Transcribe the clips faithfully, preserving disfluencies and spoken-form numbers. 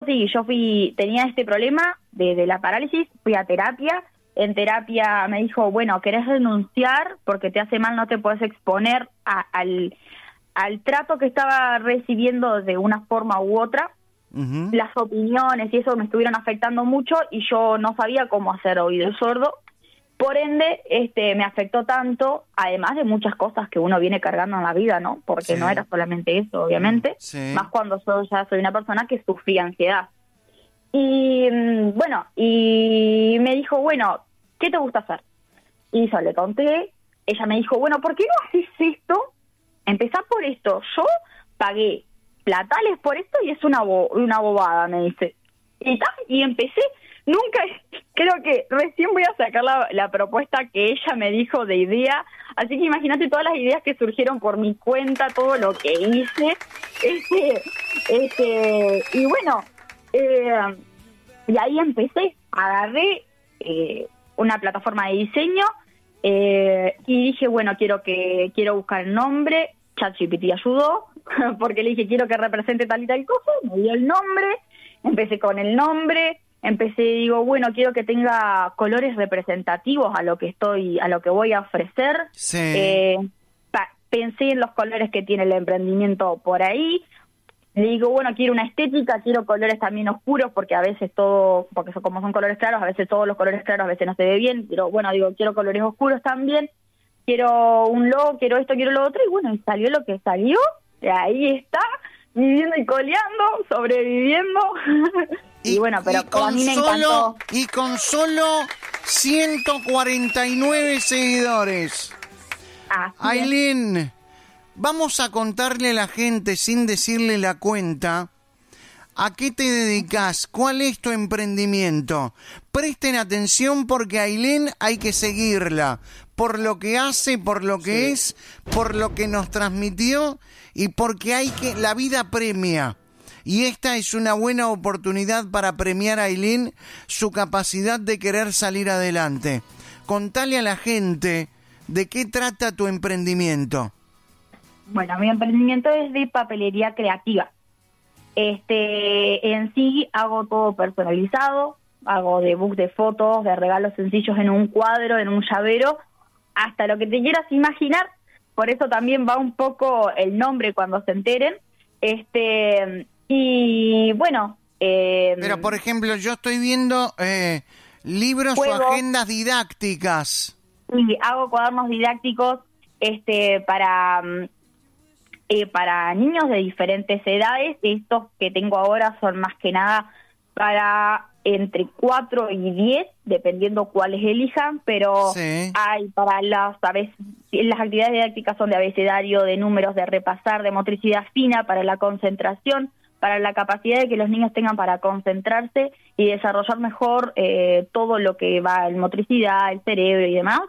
sí, yo fui, tenía este problema de, de la parálisis, fui a terapia. En terapia me dijo, bueno, ¿querés renunciar? Porque te hace mal, no te puedes exponer a, al, al trato que estaba recibiendo de una forma u otra. Uh-huh. Las opiniones y eso me estuvieron afectando mucho y yo no sabía cómo hacer oído sordo. Por ende, este, me afectó tanto, además de muchas cosas que uno viene cargando en la vida, ¿no? Porque sí. No era solamente eso, obviamente. Sí. Más cuando yo ya soy una persona que sufría ansiedad. Y bueno, y me dijo, bueno, ¿qué te gusta hacer? Y yo le conté, ella me dijo, bueno, ¿por qué no haces esto? Empezá por esto. Yo pagué platales por esto y es una bo- una bobada, me dice. Y, ta, y empecé, nunca, creo que recién voy a sacar la, la propuesta que ella me dijo de idea, así que imagínate todas las ideas que surgieron por mi cuenta, todo lo que hice, este, este, y bueno, eh, y ahí empecé, agarré eh, una plataforma de diseño eh, y dije, bueno, quiero que quiero buscar el nombre, ChatGPT ayudó, porque le dije, quiero que represente tal y tal cosa, me dio el nombre, empecé con el nombre, empecé, digo, bueno, quiero que tenga colores representativos a lo que estoy, a lo que voy a ofrecer. Sí. Eh, pa- pensé en los colores que tiene el emprendimiento por ahí. Le digo, bueno, quiero una estética, quiero colores también oscuros, porque a veces todo, porque son, como son colores claros, a veces todos los colores claros a veces no se ve bien, pero bueno, digo, quiero colores oscuros también, quiero un logo, quiero esto, quiero lo otro, y bueno, y salió lo que salió, y ahí está, viviendo y coleando, sobreviviendo. Y, y bueno, pero y con a mí me solo, encantó. Y con solo ciento cuarenta y nueve seguidores. Ailén, vamos a contarle a la gente, sin decirle la cuenta, ¿a qué te dedicas? ¿Cuál es tu emprendimiento? Presten atención porque a Ailén hay que seguirla. Por lo que hace, por lo que sí. es, por lo que nos transmitió y porque hay que, la vida premia. Y esta es una buena oportunidad para premiar a Ailén su capacidad de querer salir adelante. Contale a la gente de qué trata tu emprendimiento. Bueno, mi emprendimiento es de papelería creativa. Este, en sí hago todo personalizado, hago debug de fotos, de regalos sencillos en un cuadro, en un llavero, hasta lo que te quieras imaginar. Por eso también va un poco el nombre cuando se enteren. Este, y bueno. Eh, Pero por ejemplo, yo estoy viendo eh, libros juegos, o agendas didácticas. Sí, hago cuadernos didácticos este, para, eh, para niños de diferentes edades. Estos que tengo ahora son más que nada para entre cuatro y diez, dependiendo cuáles elijan, pero sí. hay para las, a veces, las actividades didácticas son de abecedario, de números, de repasar, de motricidad fina, para la concentración, para la capacidad de que los niños tengan para concentrarse y desarrollar mejor eh, todo lo que va en motricidad, el cerebro y demás.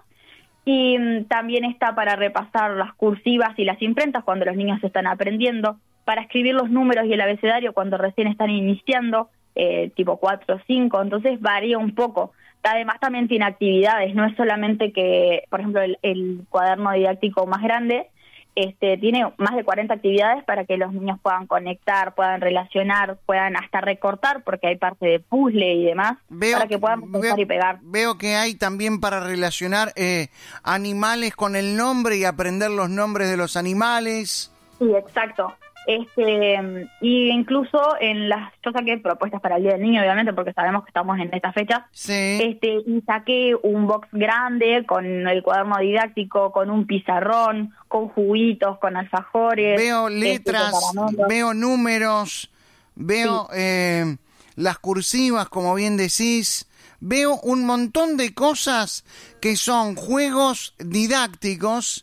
Y um, también está para repasar las cursivas y las imprentas cuando los niños están aprendiendo, para escribir los números y el abecedario cuando recién están iniciando, Eh, tipo cuatro o cinco, entonces varía un poco. Además también tiene actividades, no es solamente que, por ejemplo, el, el cuaderno didáctico más grande, este tiene más de cuarenta actividades para que los niños puedan conectar, puedan relacionar, puedan hasta recortar, porque hay parte de puzzle y demás, veo, para que puedan recortar veo, y pegar. Veo que hay también para relacionar eh, animales con el nombre y aprender los nombres de los animales. Sí, exacto. Este, y incluso en las, yo saqué propuestas para el Día del Niño, obviamente, porque sabemos que estamos en esta fecha. Sí. Este, y saqué un box grande con el cuaderno didáctico, con un pizarrón, con juguitos, con alfajores. Veo letras, este, veo números, veo sí. eh, las cursivas, como bien decís. Veo un montón de cosas que son juegos didácticos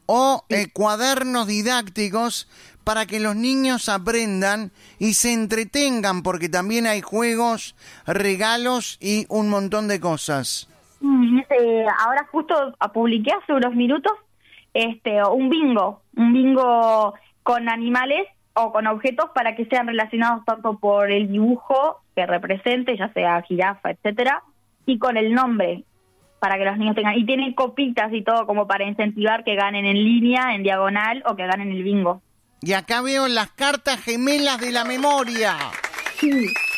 o eh, cuadernos didácticos para que los niños aprendan y se entretengan, porque también hay juegos, regalos y un montón de cosas. Mm, eh, ahora justo publiqué hace unos minutos este un bingo, un bingo con animales o con objetos para que sean relacionados tanto por el dibujo que represente, ya sea jirafa, etcétera, y con el nombre, para que los niños tengan, y tienen copitas y todo como para incentivar que ganen en línea, en diagonal, o que ganen el bingo. Y acá veo las cartas gemelas de la memoria. Sí,